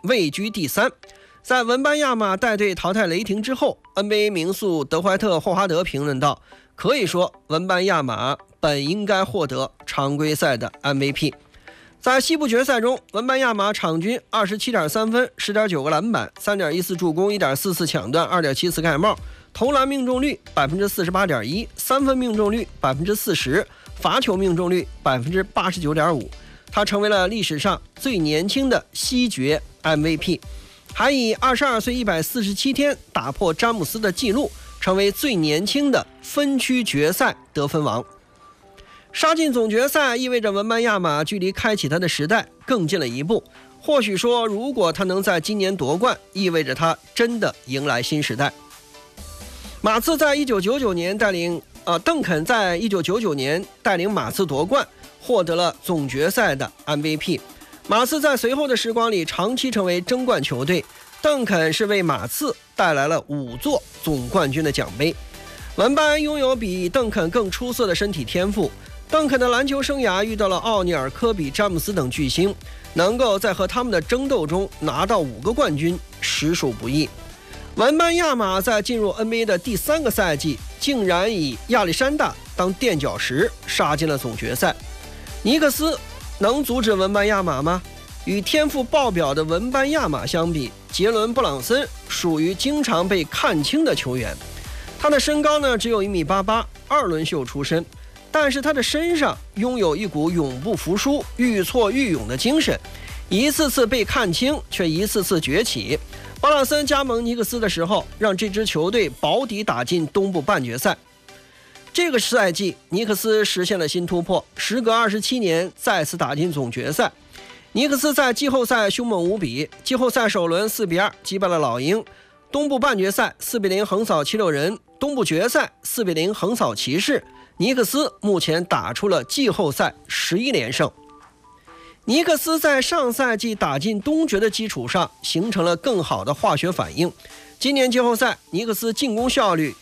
位居第3。在文班亚马带队淘汰雷霆之后， NBA 名宿德怀特·霍华德评论道，可以说文班亚马本应该获得常规赛的 MVP。 在西部决赛中，文班亚马场均 27.3 分 10.9 个篮板 3.14 助攻 1.44 抢断 2.7 次盖帽，投篮命中率 48.1%， 三分命中率 40%， 罚球命中率 89.5%。 他成为了历史上最年轻的西决 MVP， 还以22岁147天打破詹姆斯的纪录，成为最年轻的分区决赛得分王。杀进总决赛意味着文班亚马距离开启他的时代更近了一步。或许说，如果他能在今年夺冠，意味着他真的迎来新时代。马刺在1999年带领邓肯在1999年带领马刺夺冠，获得了总决赛的 MVP。 马刺在随后的时光里长期成为争冠球队，邓肯是为马刺带来了5座总冠军的奖杯。文班拥有比邓肯更出色的身体天赋，邓肯的篮球生涯遇到了奥尼尔、科比、詹姆斯等巨星，能够在和他们的争斗中拿到5个冠军，实属不易。文班亚马在进入 NBA 的第3个赛季，竟然以亚历山大当垫脚石杀进了总决赛。尼克斯能阻止文班亚马吗？与天赋爆表的文班亚马相比，杰伦·布朗森属于经常被看轻的球员。他的身高呢只有1.88米，2轮秀出身，但是他的身上拥有一股永不服输、愈挫愈勇的精神，一次次被看轻，却一次次崛起。布朗森加盟尼克斯的时候，让这支球队保底打进东部半决赛。这个赛季，尼克斯实现了新突破，时隔27年再次打进总决赛。尼克斯在季后赛凶猛无比，季后赛首轮4-2击败了老鹰，东部半决赛4-0横扫76人，东部决赛4-0横扫骑士。尼克斯目前打出了季后赛11连胜。尼克斯在上赛季打进东决的基础上，形成了更好的化学反应。今年季后赛，尼克斯进攻效率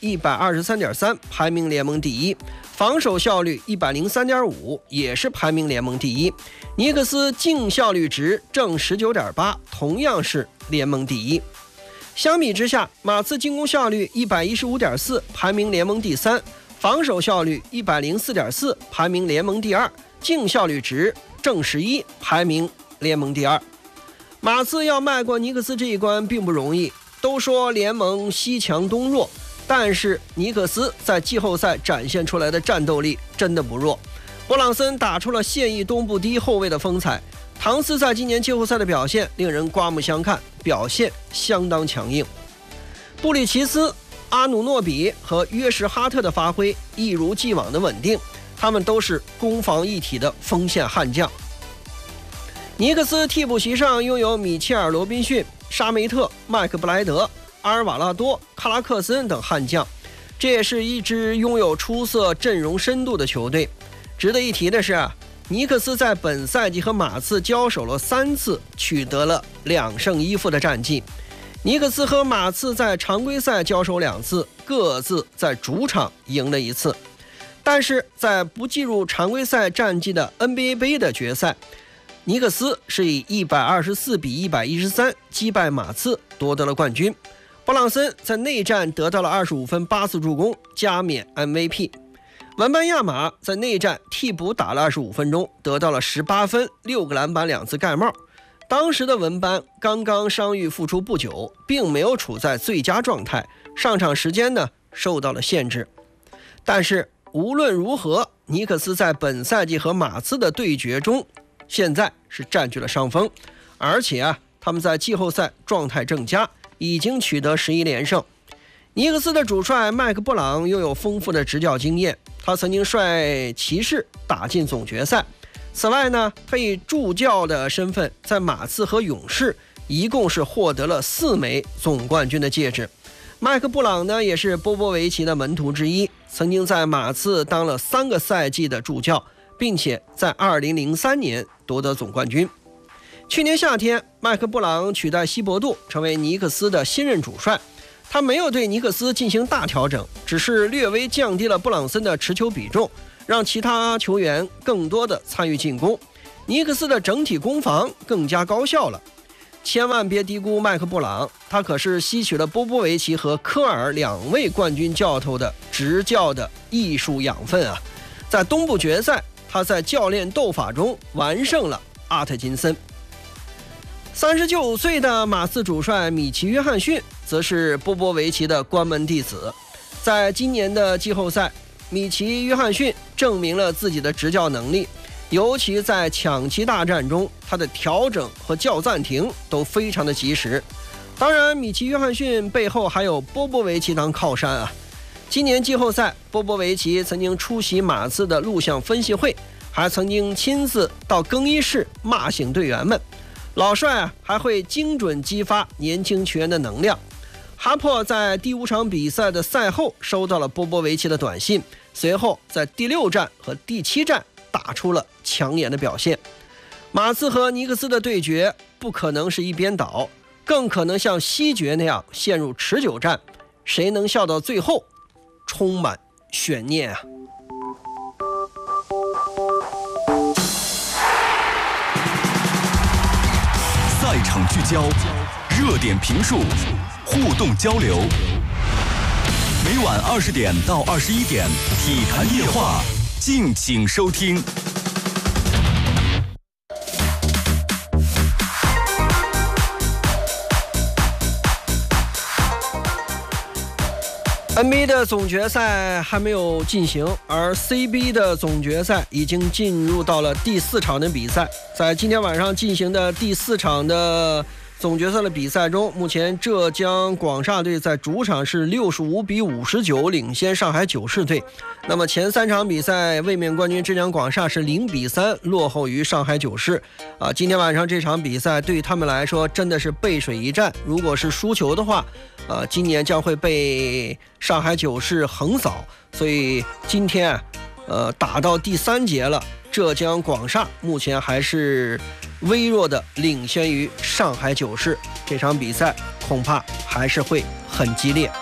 123.3 排名联盟第一，防守效率 103.5 也是排名联盟第一。尼克斯净效率值正 19.8 同样是联盟第一。相比之下，马刺进攻效率 115.4 排名联盟第3，防守效率 104.4 排名联盟第2，净效率值正11排名联盟第2。马刺要迈过尼克斯这一关并不容易，都说联盟西强东弱，但是尼克斯在季后赛展现出来的战斗力真的不弱。布朗森打出了现役东部第一后卫的风采，唐斯在今年季后赛的表现令人刮目相看，表现相当强硬。布里奇斯、阿努诺比和约什哈特的发挥一如既往的稳定，他们都是攻防一体的锋线悍将。尼克斯替补席上拥有米切尔·罗宾逊、沙梅特、麦克布莱德、阿尔瓦拉多、卡拉克森等悍将，这也是一支拥有出色阵容深度的球队。值得一提的是，尼克斯在本赛季和马刺交手了3次，取得了2胜1负的战绩。尼克斯和马刺在常规赛交手2次，各自在主场赢了1次。但是在不计入常规赛战绩的 NBA 杯的决赛，尼克斯是以124-113击败马刺，夺得了冠军。布朗森在内战得到了25分8次助攻，加冕 MVP。文班亚马在内战替补打了25分钟，得到了18分6个篮板2次盖帽。当时的文班刚刚伤愈复出不久，并没有处在最佳状态，上场时间呢受到了限制。但是无论如何，尼克斯在本赛季和马刺的对决中现在是占据了上风，而且他们在季后赛状态正佳，已经取得11连胜。尼克斯的主帅麦克布朗拥有丰富的执教经验，他曾经率骑士打进总决赛。此外呢，他以助教的身份在马刺和勇士一共是获得了4枚总冠军的戒指。麦克布朗呢也是波波维奇的门徒之一，曾经在马刺当了3个赛季的助教，并且在2003年夺得总冠军。去年夏天，麦克布朗取代希伯杜成为尼克斯的新任主帅。他没有对尼克斯进行大调整，只是略微降低了布朗森的持球比重，让其他球员更多的参与进攻。尼克斯的整体攻防更加高效了。 千万别低估麦克布朗，他可是吸取了波波维奇和科尔2位冠军教头的执教的艺术养分啊！在东部决赛，他在教练斗法中完胜了阿特金森。39岁的马刺主帅米奇·约翰逊则是波波维奇的关门弟子。在今年的季后赛，米奇·约翰逊证明了自己的执教能力，尤其在抢七大战中，他的调整和叫暂停都非常的及时。当然，米奇·约翰逊背后还有波波维奇当靠山啊。今年季后赛，波波维奇曾经出席马刺的录像分析会，还曾经亲自到更衣室骂醒队员们。老帅还会精准激发年轻球员的能量。哈珀在第5场比赛的赛后收到了波波维奇的短信，随后在第6战和第7战打出了抢眼的表现。马刺和尼克斯的对决不可能是一边倒，更可能像西决那样陷入持久战，谁能笑到最后，充满悬念啊！ 赛场聚焦，热点评述，互动交流。每晚20点到21点，体坛夜话，敬请收听。 NBA 的总决赛还没有进行，而 CBA 的总决赛已经进入到了第4场的比赛。在今天晚上进行的第4场的总决赛的比赛中，目前浙江广厦队在主场是65-59领先上海九市队。那么前3场比赛，卫冕冠军浙江广厦是0-3落后于上海九市。今天晚上这场比赛对于他们来说真的是背水一战。如果是输球的话，今年将会被上海九市横扫。所以今天打到第3节了，浙江广厦目前还是微弱的领先于上海九市，这场比赛恐怕还是会很激烈。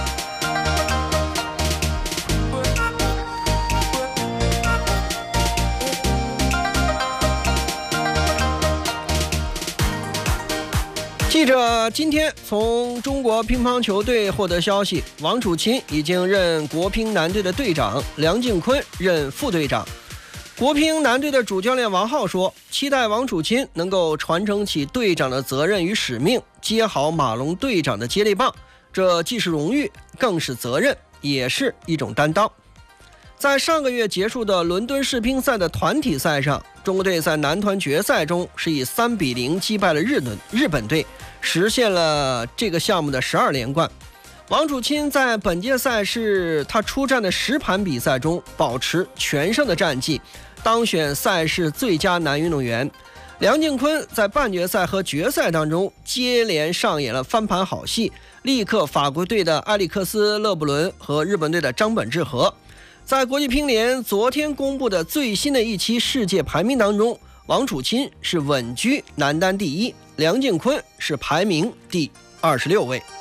记者今天从中国乒乓球队获得消息，王楚钦已经任国乒男队的队长，梁靖昆任副队长。国乒男队的主教练王浩说，期待王楚钦能够传承起队长的责任与使命，接好马龙队长的接力棒，这既是荣誉，更是责任，也是一种担当。在上个月结束的伦敦世乒赛的团体赛上，中国队在男团决赛中是以3-0击败了日本队，实现了这个项目的12连冠。王楚钦在本届赛事他出战的10盘比赛中保持全胜的战绩，当选赛事最佳男运动员。梁靖昆在半决赛和决赛当中接连上演了翻盘好戏，力克法国队的埃里克斯·勒布伦和日本队的张本智和。在国际乒联昨天公布的最新的一期世界排名当中，王楚钦是稳居男单第1，梁靖昆是排名第26位。